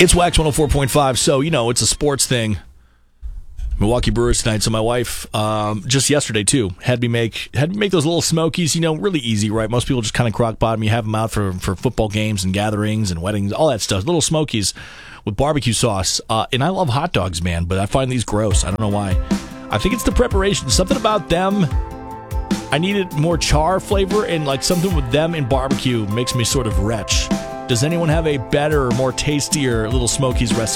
It's Wax 104.5, so, it's a sports thing. Milwaukee Brewers tonight, so my wife, just yesterday, too, had me make those little Smokies, really easy, right? Most people just kind of crock bottom. You have them out for football games and gatherings and weddings, all that stuff. Little Smokies with barbecue sauce. And I love hot dogs, man, but I find these gross. I don't know why. I think it's the preparation. Something about them. I needed more char flavor, and like something with them in barbecue makes me sort of retch. Does anyone have a better, more tastier Little Smokies recipe?